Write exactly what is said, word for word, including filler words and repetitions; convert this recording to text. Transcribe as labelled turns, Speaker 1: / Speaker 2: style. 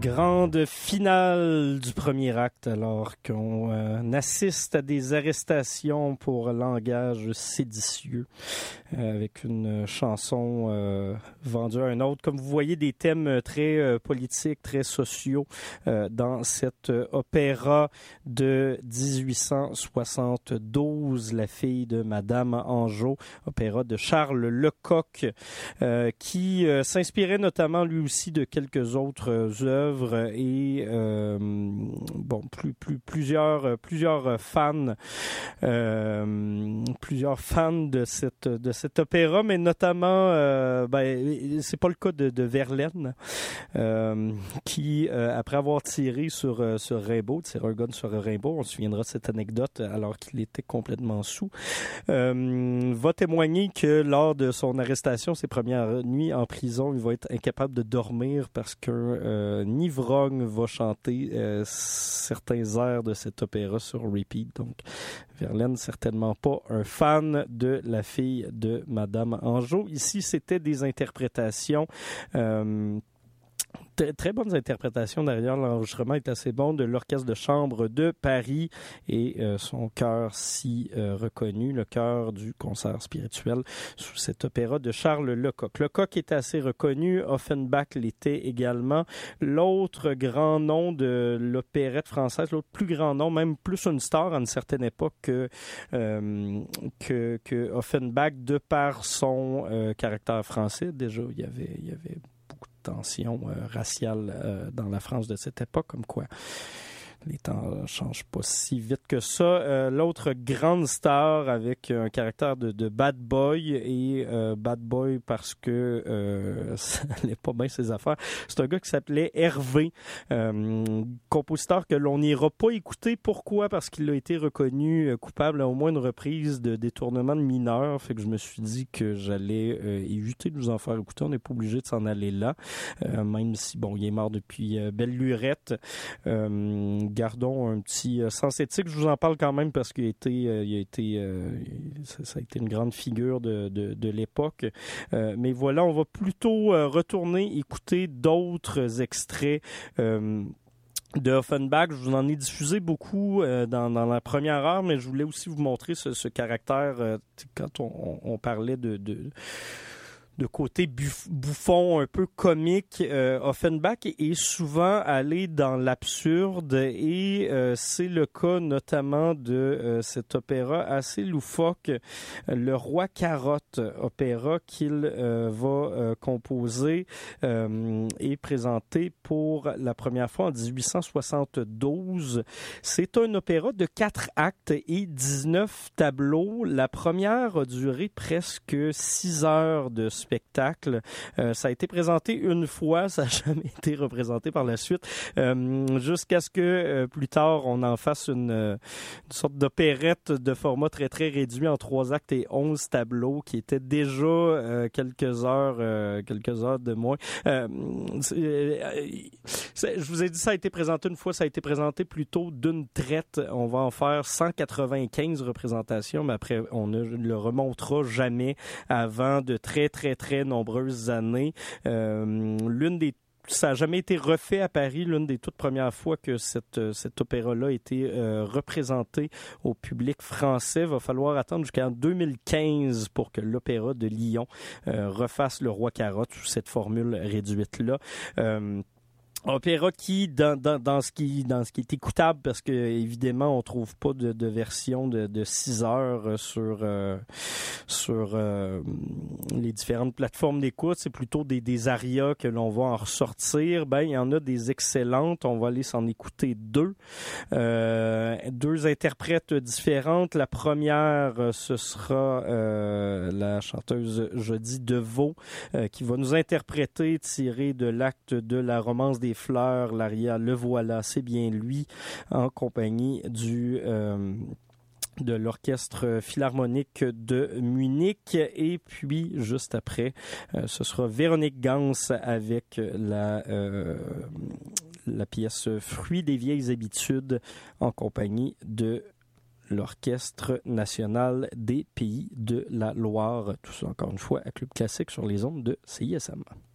Speaker 1: Grande finale du premier acte alors qu'on euh, assiste à des arrestations pour langage séditieux euh, avec une chanson euh, vendue à un autre. Comme vous voyez, des thèmes très euh, politiques, très sociaux euh, dans cet euh, opéra de dix-huit cent soixante-douze, La fille de Madame Anjou, opéra de Charles Lecoq, euh, qui euh, s'inspirait notamment lui aussi de quelques autres œuvres et euh, bon plus plus plusieurs plusieurs fans euh, plusieurs fans de cette de cet opéra, mais notamment euh, ben c'est pas le cas de, de Verlaine euh, qui euh, après avoir tiré sur euh, sur Rimbaud, tiré un gun sur Rimbaud, on se souviendra de cette anecdote alors qu'il était complètement sous, euh, va témoigner que lors de son arrestation, ses premières nuits en prison, il va être incapable de dormir parce que euh, Nivrogne va chanter euh, certains airs de cet opéra sur repeat. Donc, Verlaine, certainement pas un fan de La fille de Madame Anjou. Ici, c'était des interprétations... Euh, Très, très bonnes interprétations. D'ailleurs, l'enregistrement est assez bon de l'Orchestre de chambre de Paris et euh, son chœur si euh, reconnu, le chœur du concert spirituel sous cet opéra de Charles Lecoq. Lecoq était assez reconnu, Offenbach l'était également. L'autre grand nom de l'opérette française, l'autre plus grand nom, même plus une star à une certaine époque que, euh, que, que Offenbach, de par son euh, caractère français. Déjà, il y avait, il y avait tension euh, raciale euh, dans la France de cette époque, comme quoi les temps changent pas si vite que ça. Euh, l'autre grande star avec un caractère de, de bad boy et euh, bad boy parce que euh, ça allait pas bien ses affaires. C'est un gars qui s'appelait Hervé, euh, compositeur que l'on n'ira pas écouter. Pourquoi? Parce qu'il a été reconnu coupable à au moins une reprise de détournement de mineurs. Fait que je me suis dit que j'allais euh, éviter de vous en faire écouter. On n'est pas obligé de s'en aller là, euh, même si bon, il est mort depuis euh, belle lurette. Euh, Gardons un petit euh, sens éthique. Je vous en parle quand même parce qu'il a été, euh, il a été, euh, ça, ça a été une grande figure de, de, de l'époque. Euh, mais voilà, on va plutôt euh, retourner écouter d'autres extraits. Euh, de Offenbach. Je vous en ai diffusé beaucoup euh, dans, dans la première heure, mais je voulais aussi vous montrer ce, ce caractère euh, quand on, on, on parlait de, de de côté buff, bouffon, un peu comique. Euh, Offenbach est souvent allé dans l'absurde et euh, c'est le cas notamment de euh, cet opéra assez loufoque, Le Roi Carotte, opéra qu'il euh, va euh, composer euh, et présenter pour la première fois en dix-huit cent soixante-douze. C'est un opéra de quatre actes et dix-neuf tableaux. La première a duré presque six heures de spectacle. Euh, ça a été présenté une fois, ça n'a jamais été représenté par la suite, euh, jusqu'à ce que euh, plus tard on en fasse une, une sorte d'opérette de format très très réduit en trois actes et onze tableaux qui était déjà euh, quelques heures euh, quelques heures de moins. Euh, c'est, c'est, je vous ai dit ça a été présenté une fois, ça a été présenté plutôt d'une traite. On va en faire cent quatre-vingt-quinze représentations, mais après on ne le remontera jamais avant de très très très nombreuses années. Euh, l'une des Ça n'a jamais été refait à Paris, l'une des toutes premières fois que cette, cet opéra-là a été euh, représenté au public français. Il va falloir attendre jusqu'en deux mille quinze pour que l'Opéra de Lyon euh, refasse Le Roi Carotte sous cette formule réduite-là. Euh, Opéra qui, dans, dans, dans ce qui, dans ce qui est écoutable, parce que évidemment on trouve pas de, de version de, de six heures sur euh, sur euh, les différentes plateformes d'écoute, c'est plutôt des, des arias que l'on va en ressortir. Ben il y en a des excellentes, on va aller s'en écouter deux, euh, deux interprètes différentes. La première, ce sera euh, la chanteuse Jody Deveau euh, qui va nous interpréter tiré de l'acte de la romance des fleurs, l'aria Le voilà, c'est bien lui, en compagnie du euh, de l'Orchestre Philharmonique de Munich. Et puis, juste après, euh, ce sera Véronique Gans avec la euh, la pièce Fruit des vieilles habitudes en compagnie de l'Orchestre national des Pays de la Loire. Tout ça, encore une fois, à Club Classique sur les ondes de C I S M.